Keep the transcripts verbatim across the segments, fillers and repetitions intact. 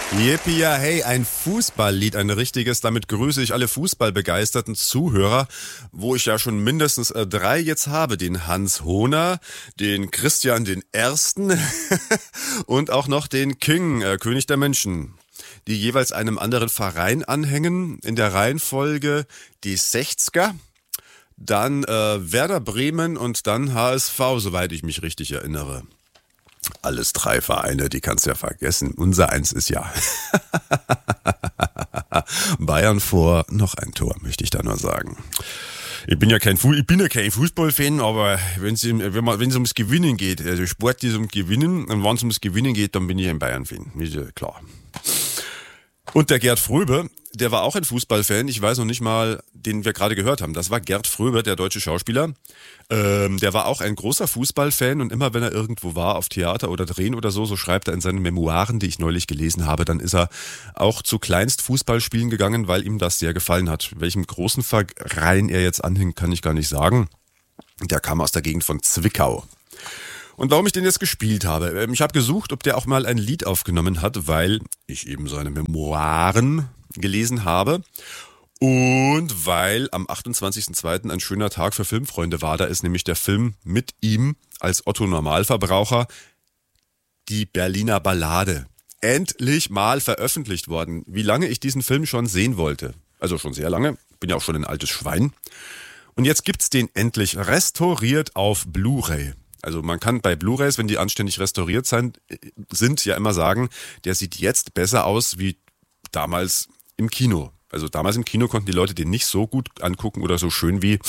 Yippie, ja, hey, ein Fußballlied, ein richtiges. Damit grüße ich alle fußballbegeisterten Zuhörer, wo ich ja schon mindestens äh, drei jetzt habe. Den Hans Hohner, den Christian den Ersten und auch noch den King, äh, König der Menschen, die jeweils einem anderen Verein anhängen. In der Reihenfolge die sechziger, dann äh, Werder Bremen und dann H S V, soweit ich mich richtig erinnere. Alles drei Vereine, die kannst du ja vergessen. Unser eins ist ja Bayern vor noch ein Tor, möchte ich da nur sagen. Ich bin ja kein, Fu- ich bin ja kein Fußballfan, aber wenn es wenn man, wenn es ums Gewinnen geht, also Sport ist um Gewinnen, und wenn es ums Gewinnen geht, dann bin ich ein Bayern-Fan. Ist ja klar. Und der Gerd Fröbe, der war auch ein Fußballfan. Ich weiß noch nicht mal, den wir gerade gehört haben. Das war Gerd Fröbe, der deutsche Schauspieler. Ähm, der war auch ein großer Fußballfan und immer wenn er irgendwo war, auf Theater oder Drehen oder so, so schreibt er in seinen Memoiren, die ich neulich gelesen habe, dann ist er auch zu Kleinstfußballspielen gegangen, weil ihm das sehr gefallen hat. Welchem großen Verein er jetzt anhängt, kann ich gar nicht sagen. Der kam aus der Gegend von Zwickau. Und warum ich den jetzt gespielt habe? Ich habe gesucht, ob der auch mal ein Lied aufgenommen hat, weil ich eben seine Memoiren gelesen habe und weil am achtundzwanzigsten zweiten ein schöner Tag für Filmfreunde war. Da ist nämlich der Film mit ihm als Otto Normalverbraucher, die Berliner Ballade, endlich mal veröffentlicht worden. Wie lange ich diesen Film schon sehen wollte. Also schon sehr lange. Bin ja auch schon ein altes Schwein. Und jetzt gibt's den endlich restauriert auf Blu-ray. Also man kann bei Blu-rays, wenn die anständig restauriert sind, sind ja immer sagen, der sieht jetzt besser aus wie damals im Kino. Also damals im Kino konnten die Leute den nicht so gut angucken oder so schön wie,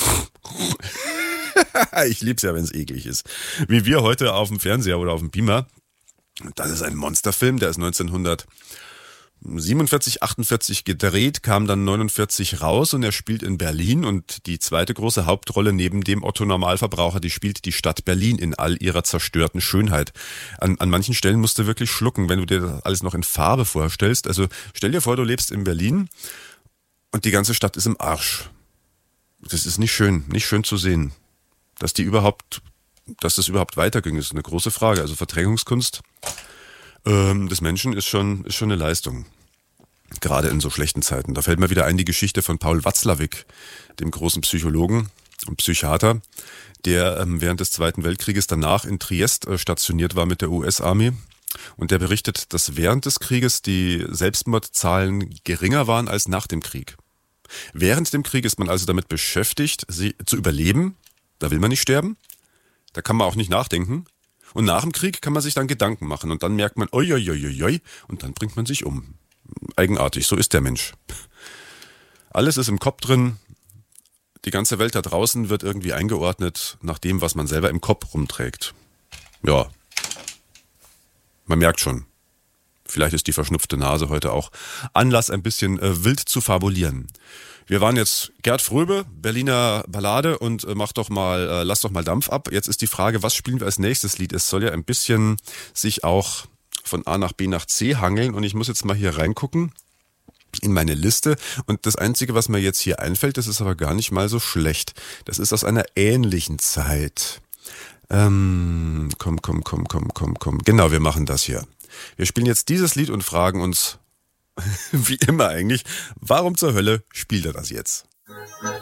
ich lieb's ja, wenn es eklig ist, wie wir heute auf dem Fernseher oder auf dem Beamer. Das ist ein Monsterfilm, der ist neunzehnhundertsiebenundvierzig, achtundvierzig gedreht, kam dann neunundvierzig raus und er spielt in Berlin und die zweite große Hauptrolle neben dem Otto Normalverbraucher, die spielt die Stadt Berlin in all ihrer zerstörten Schönheit. An, an manchen Stellen musst du wirklich schlucken, wenn du dir das alles noch in Farbe vorstellst. Also stell dir vor, du lebst in Berlin und die ganze Stadt ist im Arsch. Das ist nicht schön, nicht schön zu sehen. Dass die überhaupt, dass das überhaupt weiterging, ist eine große Frage. Also Verdrängungskunst des Menschen ist schon, ist schon eine Leistung. Gerade in so schlechten Zeiten. Da fällt mir wieder ein die Geschichte von Paul Watzlawick, dem großen Psychologen und Psychiater, der ähm, während des Zweiten Weltkrieges danach in Triest äh, stationiert war mit der U S-Armee. Und der berichtet, dass während des Krieges die Selbstmordzahlen geringer waren als nach dem Krieg. Während dem Krieg ist man also damit beschäftigt, sie zu überleben. Da will man nicht sterben. Da kann man auch nicht nachdenken. Und nach dem Krieg kann man sich dann Gedanken machen und dann merkt man, oi, oi, oi, oi, und dann bringt man sich um. Eigenartig, so ist der Mensch. Alles ist im Kopf drin, die ganze Welt da draußen wird irgendwie eingeordnet nach dem, was man selber im Kopf rumträgt. Ja, man merkt schon, vielleicht ist die verschnupfte Nase heute auch Anlass, ein bisschen äh, wild zu fabulieren. Wir waren jetzt Gerd Fröbe, Berliner Ballade und äh, mach doch mal, äh, lass doch mal Dampf ab. Jetzt ist die Frage, was spielen wir als nächstes Lied? Es soll ja ein bisschen sich auch von A nach B nach C hangeln und ich muss jetzt mal hier reingucken in meine Liste und das Einzige, was mir jetzt hier einfällt, das ist aber gar nicht mal so schlecht. Das ist aus einer ähnlichen Zeit. Ähm, komm, komm, komm, komm, komm, komm. Genau, wir machen das hier. Wir spielen jetzt dieses Lied und fragen uns, wie immer eigentlich, warum zur Hölle spielt er das jetzt?